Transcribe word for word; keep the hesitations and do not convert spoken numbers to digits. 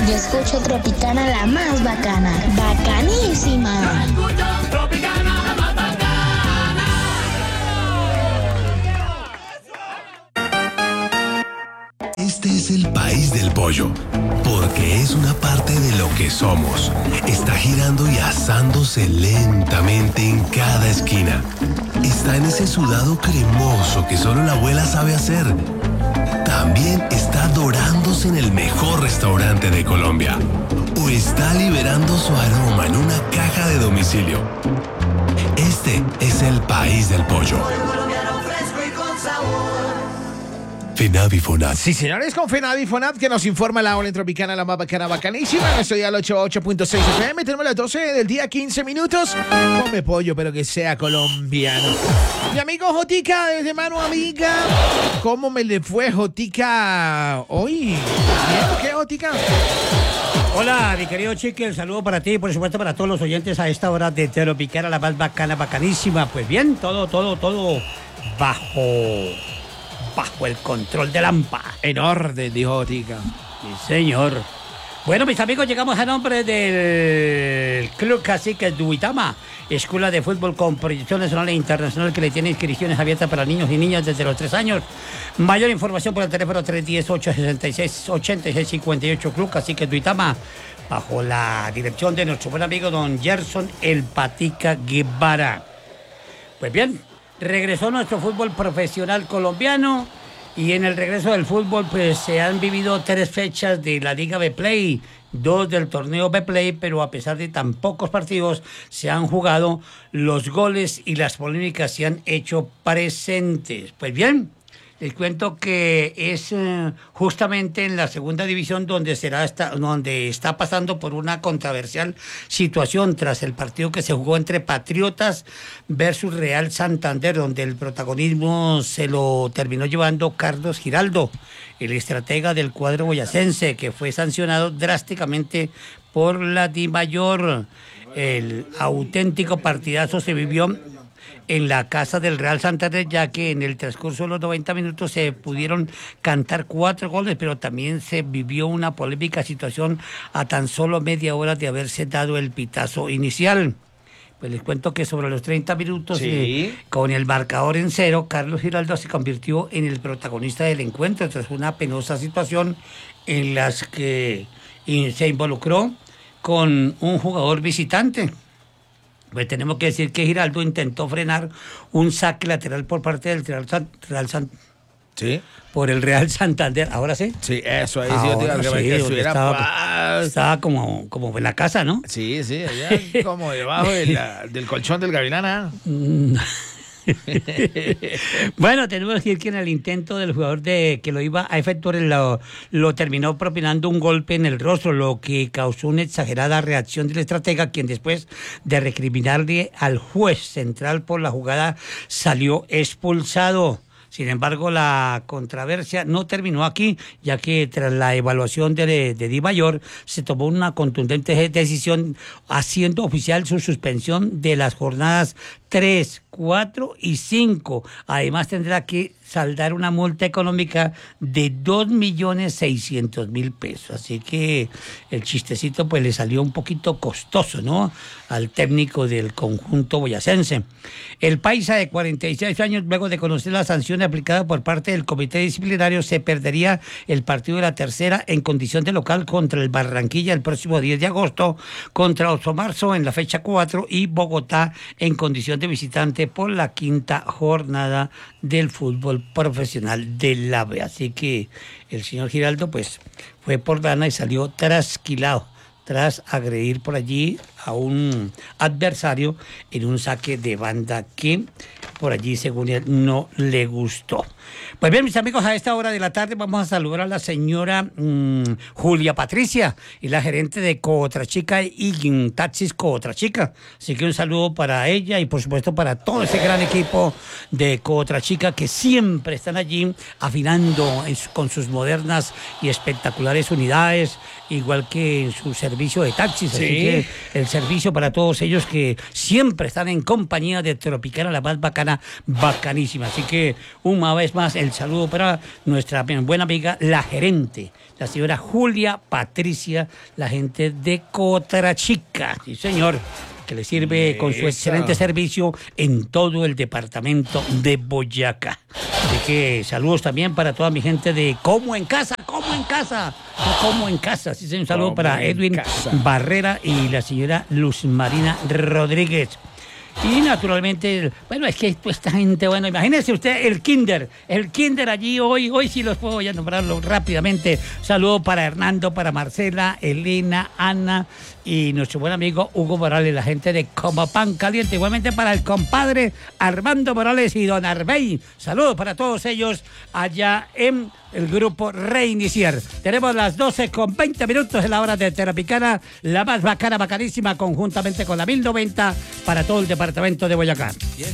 Yo escucho Tropicana, la más bacana. Bacanísima. Tropicana, la más bacana. Este es el país del pollo, porque es una parte de lo que somos. Está girando y asándose lentamente en cada esquina. Está en ese sudado cremoso que solo la abuela sabe hacer. También está dorándose en el mejor restaurante de Colombia. O está liberando su aroma en una caja de domicilio. Este es el país del pollo. Fenavi Fonat. Sí, señores, con Fenavi Fonat, que nos informa la ola Tropicana, la más bacana, bacanísima. Estoy al ochenta y ocho punto seis F M. Tenemos las doce del día, quince minutos. Come pollo, pero que sea colombiano. Mi amigo Jotica, desde mano amiga. ¿Cómo me le fue, Jotica, hoy? ¿Bien o qué, Jotica? Hola, mi querido Chiqui, el saludo para ti y por supuesto para todos los oyentes a esta hora de Tropicana, la más bacana, bacanísima. Pues bien, todo, todo, todo bajo... bajo el control de Lampa. En orden, dijo Jotica. Sí, señor. Bueno, mis amigos, llegamos a nombre del Club Cacique Duitama, escuela de fútbol con proyección nacional e internacional que le tiene inscripciones abiertas para niños y niñas desde los tres años. Mayor información por el teléfono tres uno cero, ocho seis seis, ocho seis cinco ocho. Club Cacique Duitama, bajo la dirección de nuestro buen amigo don Gerson El Patica Guevara. Pues bien, regresó nuestro fútbol profesional colombiano y en el regreso del fútbol pues se han vivido tres fechas de la Liga Betplay, dos del torneo Betplay, pero a pesar de tan pocos partidos se han jugado, los goles y las polémicas se han hecho presentes. Pues bien, les cuento que es eh, justamente en la segunda división donde será esta, donde está pasando por una controversial situación tras el partido que se jugó entre Patriotas versus Real Santander, donde el protagonismo se lo terminó llevando Carlos Giraldo, el estratega del cuadro boyacense, que fue sancionado drásticamente por la DIMAYOR. El auténtico partidazo se vivió en la casa del Real Santander, ya que en el transcurso de los noventa minutos se pudieron cantar cuatro goles, pero también se vivió una polémica situación a tan solo media hora de haberse dado el pitazo inicial. Pues les cuento que sobre los treinta minutos, sí. eh, con el marcador en cero, Carlos Giraldo se convirtió en el protagonista del encuentro tras una penosa situación en la que eh, se involucró con un jugador visitante. Pues tenemos que decir que Giraldo intentó frenar un saque lateral por parte del Real, San, Real San, ¿Sí? por el Real Santander. ¿Ahora sí? Sí, eso ahí Ahora sí, sí, que estuviera estaba, estaba como, como en la casa, ¿no? Sí, sí, allá como debajo de la, del colchón del Gavilana. Bueno, tenemos que decir que en el intento del jugador de que lo iba a efectuar lo, lo terminó propinando un golpe en el rostro, lo que causó una exagerada reacción del estratega, quien después de recriminarle al juez central por la jugada salió expulsado. Sin embargo, la controversia no terminó aquí, ya que tras la evaluación de, de DIMAYOR se tomó una contundente decisión haciendo oficial su suspensión de las jornadas tres, cuatro y cinco. Además tendrá que saldar una multa económica de dos millones seiscientos mil pesos. Así que el chistecito pues le salió un poquito costoso, ¿no?, al técnico del conjunto boyacense. El paisa de cuarenta y seis años, luego de conocer la sanción aplicada por parte del comité disciplinario, se perdería el partido de la tercera en condición de local contra el Barranquilla el próximo diez de agosto, contra Oso Marzo en la fecha cuatro y Bogotá en condición de visitante por la quinta jornada del fútbol profesional del AVE. Así que el señor Giraldo pues fue por dana y salió trasquilado tras agredir por allí a un adversario en un saque de banda que por allí, según él, no le gustó. Pues bien, mis amigos, a esta hora de la tarde vamos a saludar a la señora mmm, Julia Patricia, y la gerente de Cootrachica y Taxis Cootrachica. Así que un saludo para ella y por supuesto para todo ese gran equipo de Cootrachica que siempre están allí afinando en su, con sus modernas y espectaculares unidades, igual que en su servicio de taxis. Sí. Así que el servicio para todos ellos que siempre están en compañía de Tropicana, la más bacana Tropicana bacanísima. Así que una vez más el saludo para nuestra buena amiga, la gerente, la señora Julia Patricia, la gente de Cotrachica. Sí, señor, que le sirve con su Esa. excelente servicio en todo el departamento de Boyacá. Así que saludos también para toda mi gente de Como en Casa, Como en Casa, Como en Casa. Así que un saludo Como para en Edwin Casa. Barrera y la señora Luz Marina Rodríguez. Y naturalmente, bueno, es que pues, esta gente, bueno, imagínense usted el kinder, el kinder allí hoy, hoy sí los puedo ya nombrarlo rápidamente. Saludo para Hernando, para Marcela, Elena, Ana y nuestro buen amigo Hugo Morales, la gente de Como Pan Caliente. Igualmente para el compadre Armando Morales y don Arbey. Saludos para todos ellos allá en el grupo Reiniciar. Tenemos las doce con veinte minutos en la hora de Tropicana, la más bacana, bacanísima, conjuntamente con la mil noventa para todo el departamento de Boyacá.